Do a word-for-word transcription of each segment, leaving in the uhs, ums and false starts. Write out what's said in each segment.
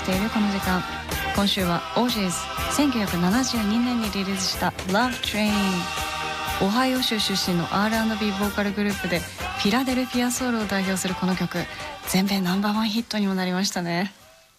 しているこの時間、今週はオージーズせんきゅうひゃくななじゅうにねんにリリースした Love Train。 オハイオ州出身の アールアンドビー ボーカルグループでフィラデルフィアソウルを代表するこの曲、全米ナンバーワンヒットにもなりましたね。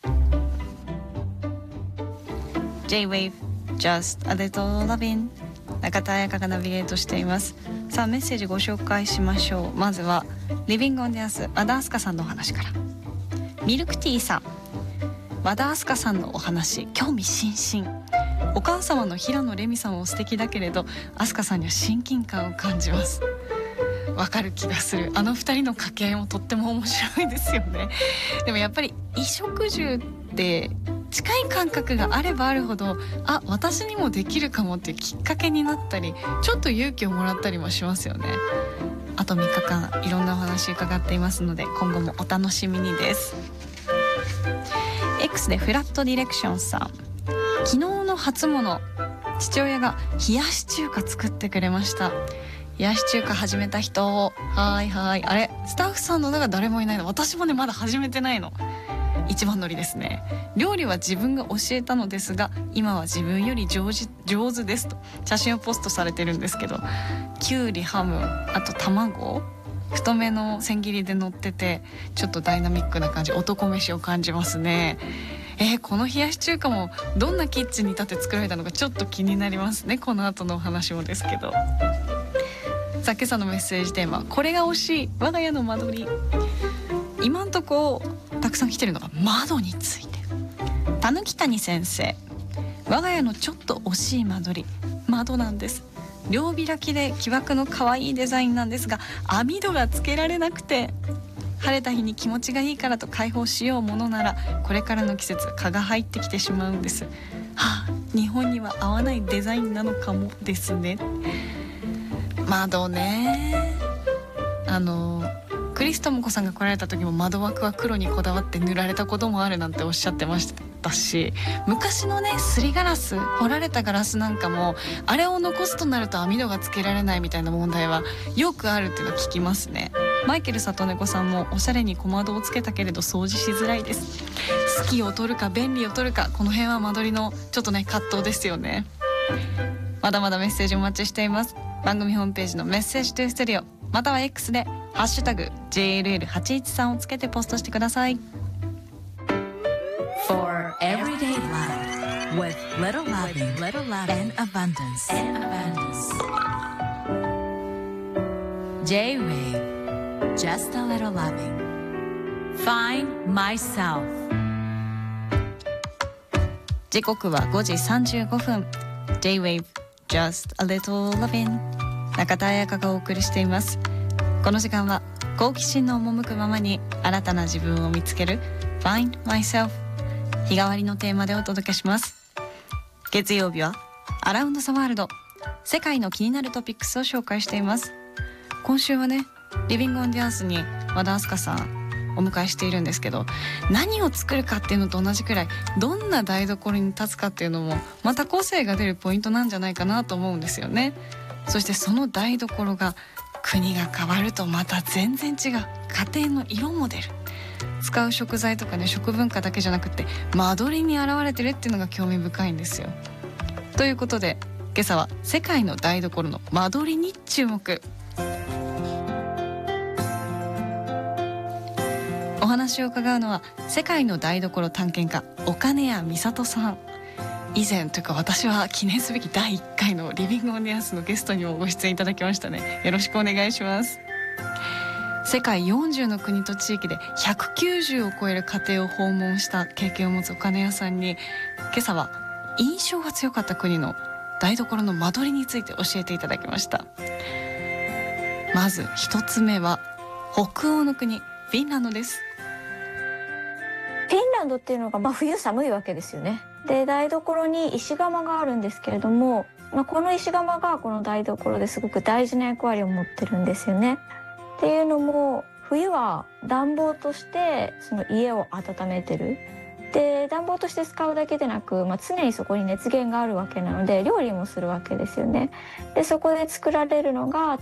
J-Wave Just a Little Lovin'、 中田彩香がナビゲートしています。さあメッセージご紹介しましょう。まずは Living on the Earth 和田明日香さんのお話から。ミルクティーさん、和田明日香さんのお話興味津々。お母様の平野レミさんも素敵だけれど明日香さんには親近感を感じます。わかる気がする。あの二人の掛け合いもとっても面白いですよね。でもやっぱり衣食住って近い感覚があればあるほど、あ、私にもできるかもっていうきっかけになったり、ちょっと勇気をもらったりもしますよね。あとみっかかんいろんなお話伺っていますので今後もお楽しみにです。 X でフラットディレクションさん、昨日の初物、父親が冷やし中華作ってくれました。冷やし中華始めた人、はーいはーい。あれ、スタッフさんの中誰もいないの。私もねまだ始めてないの。一番乗りですね。料理は自分が教えたのですが今は自分より上手、上手ですと写真をポストされてるんですけど、きゅうり、ハム、あと卵、太めの千切りで乗っててちょっとダイナミックな感じ、男飯を感じますね。えー、この冷やし中華もどんなキッチンに立って作られたのかちょっと気になりますね。この後のお話もですけど。さあ今朝のメッセージテーマ、これが惜しい我が家の間取り。今んとこたくさん来てるのが窓について。たぬきたに先生、我が家のちょっと惜しい間取り、窓なんです。両開きで木枠の可愛いデザインなんですが網戸がつけられなくて、晴れた日に気持ちがいいからと開放しようものならこれからの季節蚊が入ってきてしまうんです。はあ、日本には合わないデザインなのかもですね。窓ね、あのクリストモコさんが来られた時も窓枠は黒にこだわって塗られたこともあるなんておっしゃってましたし、昔のねすりガラス、彫られたガラスなんかもあれを残すとなると網戸がつけられないみたいな問題はよくあるっていうのを聞きますね。マイケル里猫さんもおしゃれに小窓をつけたけれど掃除しづらいです。好きを取るか便利を取るか、この辺は間取りのちょっとね葛藤ですよね。まだまだメッセージお待ちしています。番組ホームページのメッセージトゥーステレオまたは X でハッシュタグ ジェイエルエルはちいちさん をつけてポストしてください。 For everyday life with little loving, little loving and abundance, and abundance. J-Wave, just a little loving. Find myself. 時刻はごじさんじゅうごふん。 J-Wave Just a Little Lovin'、 中田彩香がお送りしています。この時間は好奇心の赴くままに新たな自分を見つける Find Myself、 日替わりのテーマでお届けします。月曜日はアラウンドザワールド、世界の気になるトピックスを紹介しています。今週はねリビングオンディアースに和田明日香さんお迎えしているんですけど、何を作るかっていうのと同じくらいどんな台所に立つかっていうのもまた個性が出るポイントなんじゃないかなと思うんですよね。そしてその台所が国が変わるとまた全然違う家庭の色も出る。使う食材とかね食文化だけじゃなくて間取りに現れてるっていうのが興味深いんですよ。ということで今朝は世界の台所の間取りに注目。お話を伺うのは世界の台所探検家岡根谷美里さん。以前というか私は記念すべきだいいっかいのリビングオンディアースのゲストにもご出演いただきましたね。よろしくお願いします。世界よんじゅうの国と地域でひゃくきゅうじゅうを超える家庭を訪問した経験を持つ岡根谷さんに今朝は印象が強かった国の台所の間取りについて教えていただきました。まず一つ目は北欧の国フィンランドです。 フィンランドっていうのが、まあ、冬寒いわけですよね。で台所に石窯があるんですけれども、まあ、この石窯がこの台所ですごく大事な役割を持ってるんですよね。っていうのも冬は暖房としてその家を温めてる。で暖房として使うだけでなく、まあ、常にそこに熱源があるわけなので料理もするわけですよね。でそこで作られるのが